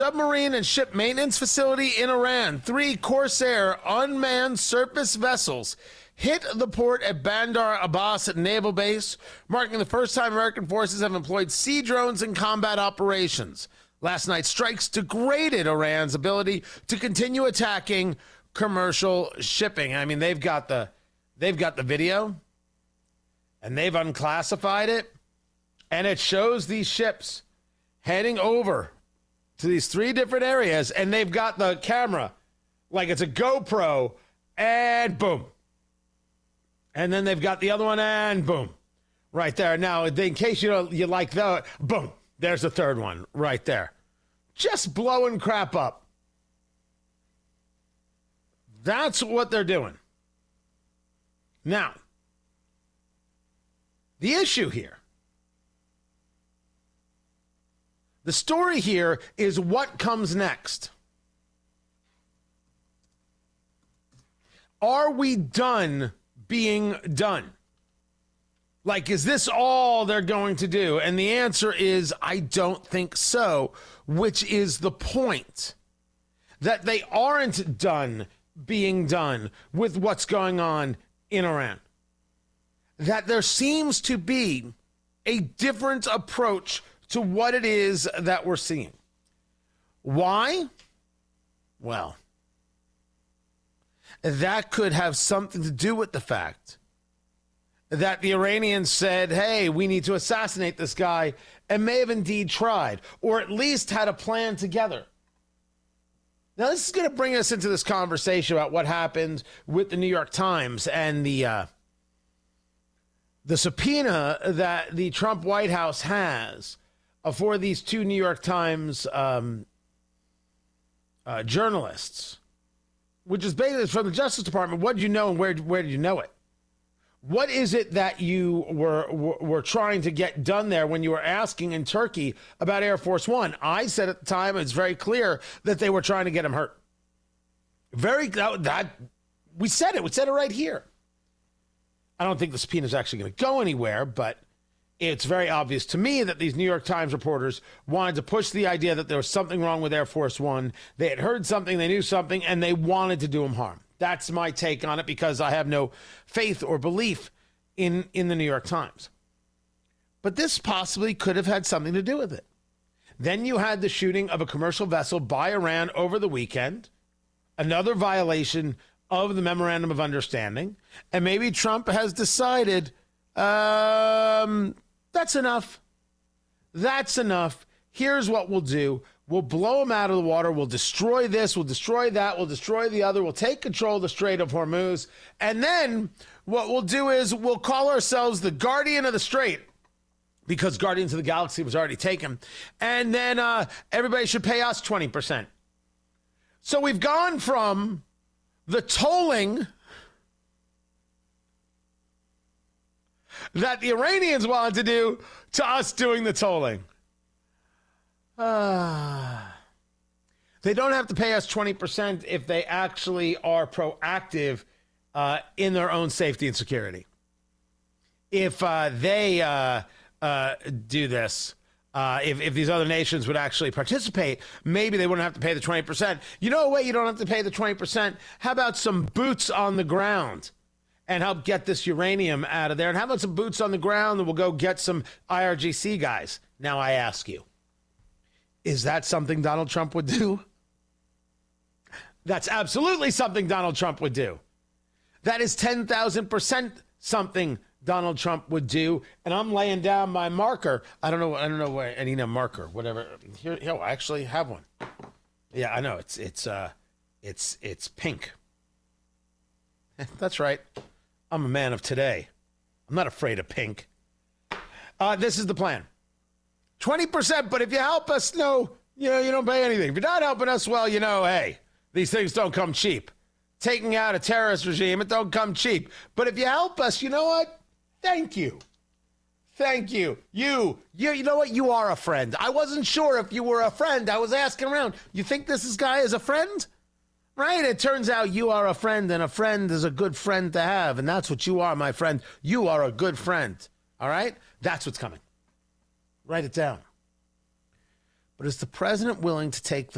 Submarine and ship maintenance facility in Iran. 3 Corsair unmanned surface vessels hit the port at Bandar Abbas Naval Base, marking the first time American forces have employed sea drones in combat operations. Last night's strikes degraded Iran's ability to continue attacking commercial shipping. I mean, they've got the video, and they've unclassified it, and it shows these ships heading over to these 3 different areas, and they've got the camera like it's a GoPro, and boom. And then they've got the other one, and boom, right there. Now, in case you like that, boom, there's the third one right there. Just blowing crap up. That's what they're doing. Now, the issue here, the story here is what comes next. Are we done being done? Like, is this all they're going to do? And the answer is, I don't think so, which is the point. That they aren't done being done with what's going on in Iran. That there seems to be a different approach to what it is that we're seeing. Why? Well, that could have something to do with the fact that the Iranians said, hey, we need to assassinate this guy, and may have indeed tried, or at least had a plan together. Now, this is going to bring us into this conversation about what happened with the New York Times and the subpoena that the Trump White House has for these 2 New York Times journalists, which is basically from the Justice Department. What did you know, and where did you know it? What is it that you were trying to get done there when you were asking in Turkey about Air Force One? I said at the time, it's very clear that they were trying to get him hurt. We said it. We said it right here. I don't think the subpoena is actually going to go anywhere, but it's very obvious to me that these New York Times reporters wanted to push the idea that there was something wrong with Air Force One. They had heard something, they knew something, and they wanted to do him harm. That's my take on it, because I have no faith or belief in the New York Times. But this possibly could have had something to do with it. Then you had the shooting of a commercial vessel by Iran over the weekend, another violation of the Memorandum of Understanding, and maybe Trump has decided, that's enough. That's enough. Here's what we'll do. We'll blow them out of the water. We'll destroy this. We'll destroy that. We'll destroy the other. We'll take control of the Strait of Hormuz. And then what we'll do is we'll call ourselves the Guardian of the Strait, because Guardians of the Galaxy was already taken. And then everybody should pay us 20%. So we've gone from the tolling that the Iranians wanted to do to us doing the tolling. They don't have to pay us 20% if they actually are proactive in their own safety and security. If they do this, if these other nations would actually participate, maybe they wouldn't have to pay the 20%. You know a way you don't have to pay the 20%? How about some boots on the ground and help get this uranium out of there? And how about some boots on the ground, and we'll go get some IRGC guys? Now I ask you, is that something Donald Trump would do? That's absolutely something Donald Trump would do. That is 10,000% something Donald Trump would do. And I'm laying down my marker. I don't know where I need a marker, whatever. Here, I actually have one. Yeah, I know. It's pink. That's right. I'm a man of today. I'm not afraid of pink. This is the plan. 20%, but if you help us, you don't pay anything. If you're not helping us, well, hey, these things don't come cheap. Taking out a terrorist regime, it don't come cheap. But if you help us, you know what? Thank you. Thank you. You know what? You are a friend. I wasn't sure if you were a friend. I was asking around. You think this guy is a friend? Right? It turns out you are a friend, and a friend is a good friend to have. And that's what you are, my friend. You are a good friend. All right? That's what's coming. Write it down. But is the president willing to take the